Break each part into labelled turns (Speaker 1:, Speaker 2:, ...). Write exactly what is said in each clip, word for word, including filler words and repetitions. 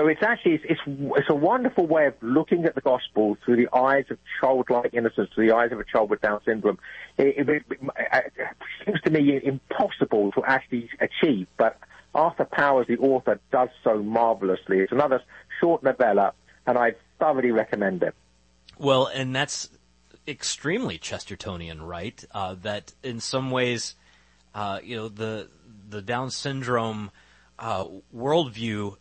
Speaker 1: So it's actually, it's, it's, it's a wonderful way of looking at the gospel through the eyes of childlike innocence, through the eyes of a child with Down syndrome. It, it, it, it seems to me impossible to actually achieve, but Arthur Powers, the author, does so marvelously. It's another short novella, and I thoroughly recommend it.
Speaker 2: Well, and that's extremely Chestertonian, right? Uh, that in some ways, uh, you know, the the Down syndrome uh, worldview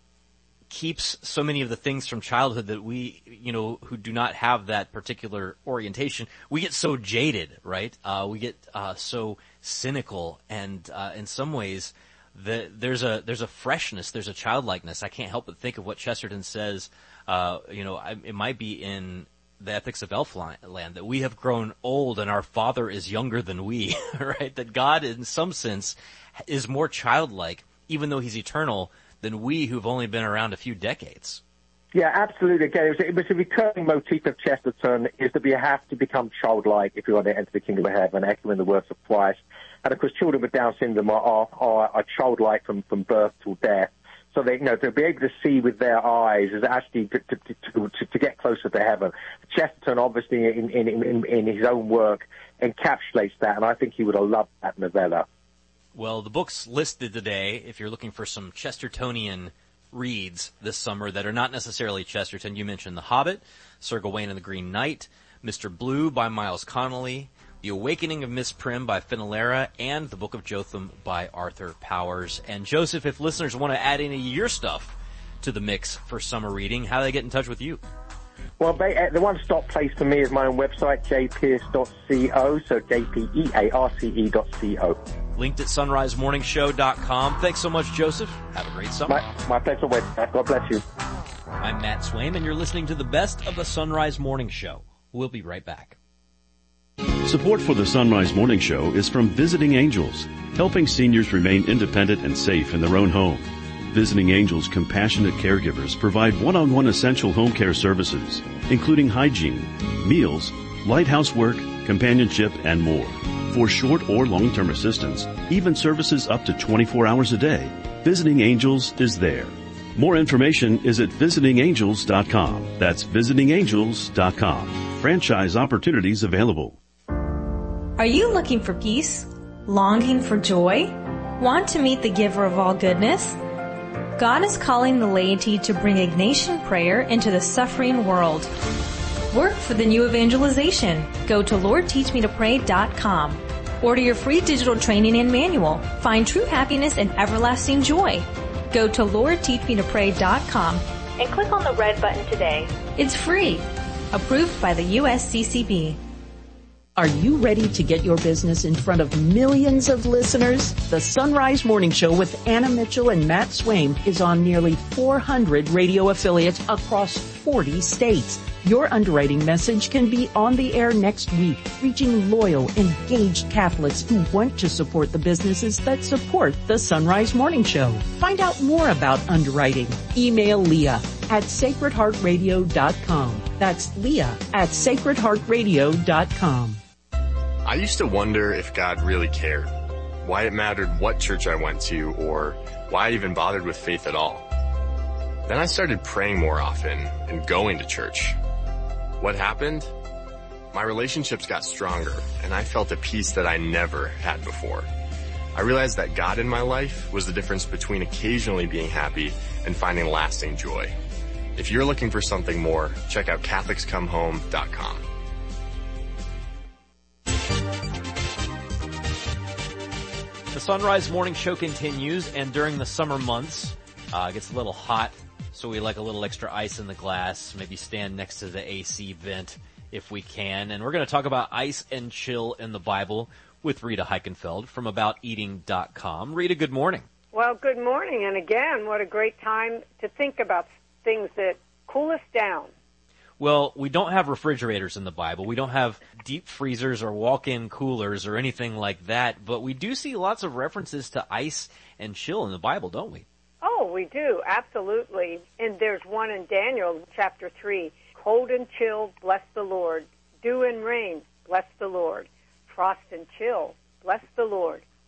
Speaker 2: keeps so many of the things from childhood that we, you know, who do not have that particular orientation, we get so jaded, right? Uh, we get uh, so cynical, and uh, in some ways, the, there's a there's a freshness, there's a childlikeness. I can't help but think of what Chesterton says. Uh, you know, I, it might be in the Epics of Elfland, that we have grown old and our Father is younger than we, right? That God, in some sense, is more childlike, even though He's eternal, than we who've only been around a few decades.
Speaker 1: Yeah, absolutely. Again, it was, it was a recurring motif of Chesterton, is that we have to become childlike if we want to enter the kingdom of heaven, echoing the words of Christ. And of course, children with Down syndrome are, are, are, are childlike from, from birth till death. So they, you know, to be able to see with their eyes is actually to, to, to, to, to get closer to heaven. Chesterton, obviously, in, in, in, in his own work, encapsulates that, and I think he would have loved that novella.
Speaker 2: Well, the books listed today, if you're looking for some Chestertonian reads this summer that are not necessarily Chesterton, you mentioned The Hobbit, Sir Gawain and the Green Knight, Mister Blue by Miles Connolly, The Awakening of Miss Prim by Finalera, and The Book of Jotham by Arthur Powers. And Joseph, if listeners want to add any of your stuff to the mix for summer reading, how do they get in touch with you?
Speaker 1: Well, the one-stop place for me is my own website, j pierce dot co, so J P E A R C E dot C O.
Speaker 2: Linked at sunrise morning show dot com. Thanks so much, Joseph. Have a great summer.
Speaker 1: My, my pleasure. God bless you.
Speaker 2: I'm Matt Swaim, and you're listening to the best of the Sunrise Morning Show. We'll be right back.
Speaker 3: Support for the Sunrise Morning Show is from Visiting Angels, helping seniors remain independent and safe in their own home. Visiting Angels compassionate caregivers provide one-on-one essential home care services, including hygiene, meals, light housework, companionship, and more. For short or long-term assistance, even services up to twenty-four hours a day, Visiting Angels is there. More information is at visiting angels dot com. That's visiting angels dot com. Franchise opportunities available.
Speaker 4: Are you looking for peace? Longing for joy? Want to meet the giver of all goodness? God is calling the laity to bring Ignatian prayer into the suffering world. Work for the new evangelization. Go to lord teach me to pray dot com. Order your free digital training and manual. Find true happiness and everlasting joy. Go to lord teach me to pray dot com and click on the red button today. It's free. Approved by the U S C C B.
Speaker 5: Are you ready to get your business in front of millions of listeners? The Sunrise Morning Show with Anna Mitchell and Matt Swaim is on nearly four hundred radio affiliates across forty states. Your underwriting message can be on the air next week, reaching loyal, engaged Catholics who want to support the businesses that support the Sunrise Morning Show. Find out more about underwriting. Email Leah at sacred heart radio dot com. That's Leah at sacred heart radio dot com.
Speaker 6: I used to wonder if God really cared, why it mattered what church I went to, or why I even bothered with faith at all. Then I started praying more often and going to church. What happened? My relationships got stronger, and I felt a peace that I never had before. I realized that God in my life was the difference between occasionally being happy and finding lasting joy. If you're looking for something more, check out catholics come home dot com.
Speaker 2: The Sunrise Morning Show continues, and during the summer months, uh, it gets a little hot, so we like a little extra ice in the glass, maybe stand next to the A C vent if we can. And we're going to talk about ice and chill in the Bible with Rita Heikenfeld from about eating dot com. Rita, good morning.
Speaker 7: Well, good morning, and again, what a great time to think about things that cool us down.
Speaker 2: Well, we don't have refrigerators in the Bible. We don't have deep freezers or walk-in coolers or anything like that, but we do see lots of references to ice and chill in the Bible, don't we?
Speaker 7: Oh, we do, absolutely. And there's one in Daniel chapter three. Cold and chill, bless the Lord. Dew and rain, bless the Lord. Frost and chill, bless the Lord.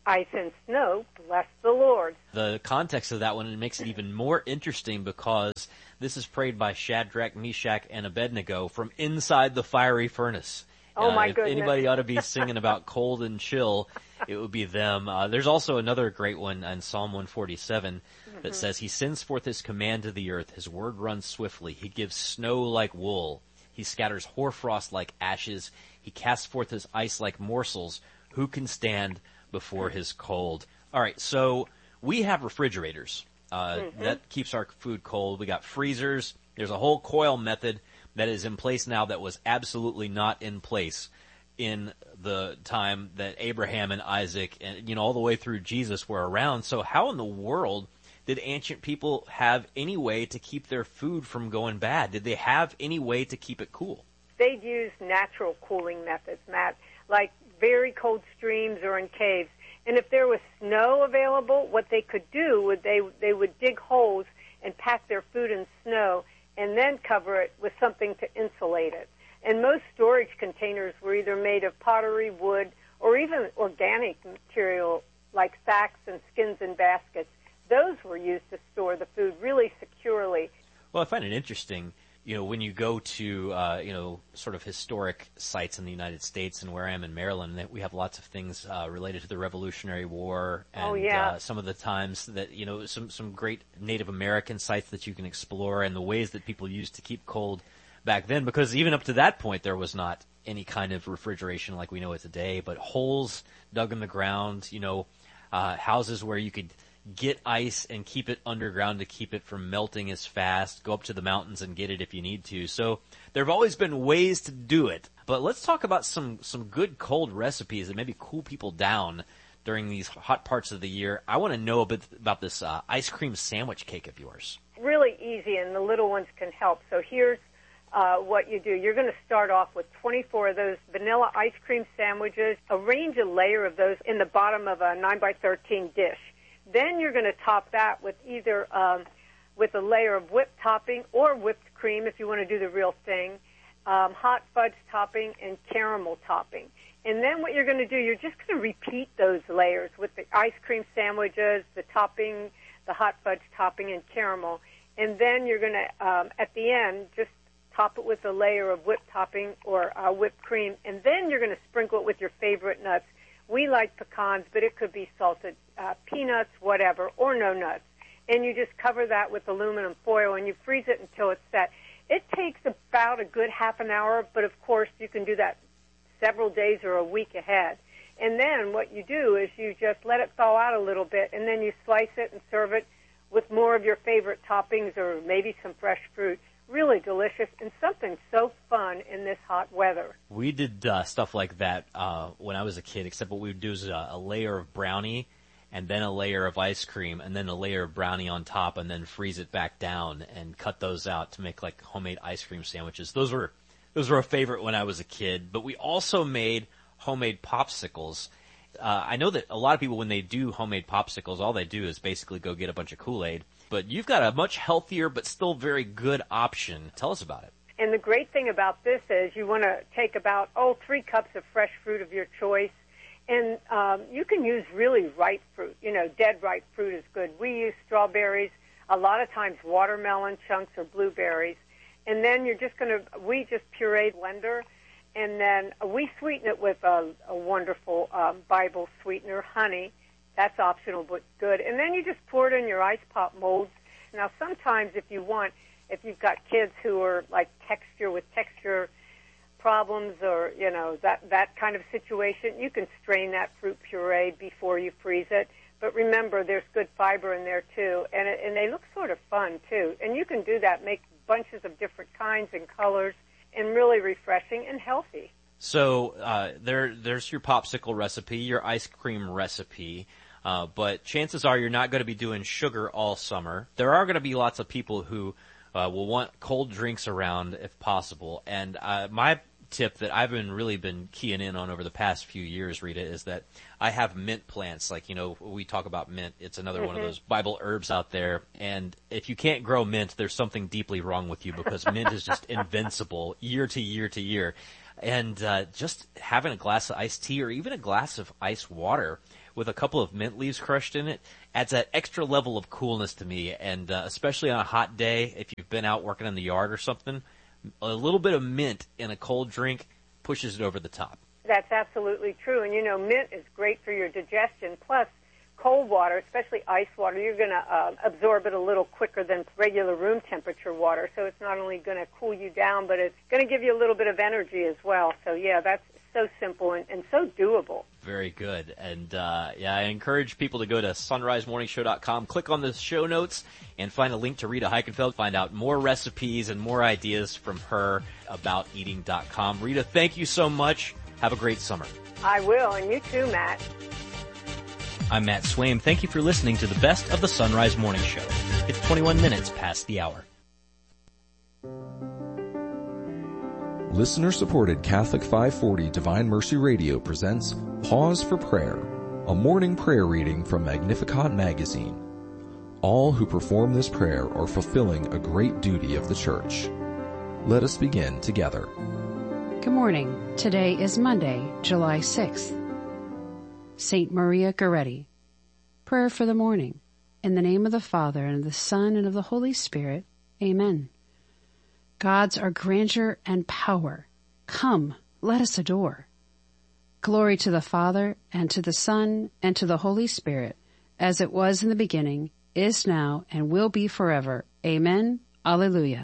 Speaker 7: ice and snow, bless the Lord.
Speaker 2: The context of that one makes it even more interesting because this is prayed by Shadrach, Meshach, and Abednego from inside the fiery furnace.
Speaker 7: Oh, my
Speaker 2: uh, if
Speaker 7: goodness.
Speaker 2: anybody ought to be singing about cold and chill, it would be them. Uh, there's also another great one in Psalm one forty-seven mm-hmm. that says, He sends forth His command to the earth. His word runs swiftly. He gives snow like wool. He scatters hoarfrost like ashes. He casts forth His ice like morsels. Who can stand before His cold? All right, so we have refrigerators. Uh, mm-hmm. That keeps our food cold. We got freezers. There's a whole coil method that is in place now that was absolutely not in place in the time that Abraham and Isaac and, you know, all the way through Jesus were around. So how in the world did ancient people have any way to keep their food from going bad? Did they have any way to keep it cool?
Speaker 7: They'd use natural cooling methods, Matt, like very cold streams or in caves. And if there was snow available, what they could do would they they would dig holes and pack their food in snow and then cover it with something to insulate it. And most storage containers were either made of pottery, wood, or even organic material like sacks and skins and baskets. Those were used to store the food really securely.
Speaker 2: Well, I find it interesting, you know, when you go to, uh, you know, sort of historic sites in the United States, and where I am in Maryland, that we have lots of things uh, related to the Revolutionary War, and
Speaker 7: oh, yeah.
Speaker 2: uh, some of the times that, you know, some some great Native American sites that you can explore, and the ways that people used to keep cold back then, because even up to that point there was not any kind of refrigeration like we know it today, but holes dug in the ground, you know, uh, houses where you could get ice and keep it underground to keep it from melting as fast, go up to the mountains and get it if you need to. So there have always been ways to do it. But let's talk about some, some good cold recipes that maybe cool people down during these hot parts of the year. I want to know a bit about this uh, ice cream sandwich cake of yours.
Speaker 7: Really easy, and the little ones can help. So here's uh, what you do. You're going to start off with twenty-four of those vanilla ice cream sandwiches. Arrange a layer of those in the bottom of a nine by thirteen dish. Then you're going to top that with either um, with a layer of whipped topping or whipped cream if you want to do the real thing, um, hot fudge topping, and caramel topping. And then what you're going to do, you're just going to repeat those layers with the ice cream sandwiches, the topping, the hot fudge topping, and caramel. And then you're going to, um, at the end, just top it with a layer of whipped topping or uh, whipped cream. And then you're going to sprinkle it with your favorite nuts. We like pecans, but it could be salted uh, peanuts, whatever, or no nuts. And you just cover that with aluminum foil, and you freeze it until it's set. It takes about a good half an hour, but, of course, you can do that several days or a week ahead. And then what you do is you just let it thaw out a little bit, and then you slice it and serve it with more of your favorite toppings or maybe some fresh fruit. Really delicious and something so fun in this hot weather.
Speaker 2: We did uh, stuff like that uh, when I was a kid, except what we would do is a, a layer of brownie and then a layer of ice cream and then a layer of brownie on top and then freeze it back down and cut those out to make like homemade ice cream sandwiches. Those were those were a favorite when I was a kid. But we also made homemade popsicles. Uh, I know that a lot of people, when they do homemade popsicles, all they do is basically go get a bunch of Kool-Aid. But you've got a much healthier but still very good option. Tell us about it.
Speaker 7: And the great thing about this is you want to take about, oh, three cups of fresh fruit of your choice. And um, you can use really ripe fruit. You know, dead ripe fruit is good. We use strawberries, a lot of times watermelon chunks or blueberries. And then you're just going to, we just puree blender. And then we sweeten it with a, a wonderful um, Bible sweetener, honey. That's optional, but good. And then you just pour it in your ice pop molds. Now, sometimes if you want, if you've got kids who are like texture with texture problems or, you know, that, that kind of situation, you can strain that fruit puree before you freeze it. But remember, there's good fiber in there, too. And, it, and they look sort of fun, too. And you can do that, make bunches of different kinds and colors, and really refreshing and healthy.
Speaker 2: So uh, there, there's your popsicle recipe, your ice cream recipe. Uh, but chances are you're not going to be doing sugar all summer. There are going to be lots of people who uh, will want cold drinks around if possible. And uh, my tip that I've been really been keying in on over the past few years, Rita, is that I have mint plants. Like, you know, we talk about mint. It's another mm-hmm. one of those Bible herbs out there. And if you can't grow mint, there's something deeply wrong with you, because mint is just invincible year to year to year. And uh, just having a glass of iced tea or even a glass of ice water with a couple of mint leaves crushed in it adds that extra level of coolness to me. And uh, especially on a hot day, if you've been out working in the yard or something, a little bit of mint in a cold drink pushes it over the top.
Speaker 7: That's absolutely true. And, you know, mint is great for your digestion. Plus, cold water, especially ice water, you're going to uh, absorb it a little quicker than regular room temperature water. So it's not only going to cool you down, but it's going to give you a little bit of energy as well. So, yeah, that's so simple and, and so doable.
Speaker 2: Very good. And, uh, yeah, I encourage people to go to sunrise morning show dot com, click on the show notes, and find a link to Rita Heikenfeld, find out more recipes and more ideas from her about eating dot com. Rita, thank you so much. Have a great summer.
Speaker 7: I will, and you too, Matt.
Speaker 2: I'm Matt Swaim. Thank you for listening to the best of the Sunrise Morning Show. It's twenty-one minutes past the hour.
Speaker 8: Listener-supported Catholic five forty Divine Mercy Radio presents Pause for Prayer, a morning prayer reading from Magnificat magazine. All who perform this prayer are fulfilling a great duty of the Church. Let us begin together.
Speaker 9: Good morning. Today is Monday, July sixth. Saint Maria Goretti. Prayer for the morning. In the name of the Father, and of the Son, and of the Holy Spirit. Amen. Gods are grandeur and power. Come, let us adore. Glory to the Father, and to the Son, and to the Holy Spirit, as it was in the beginning, is now, and will be forever. Amen. Alleluia.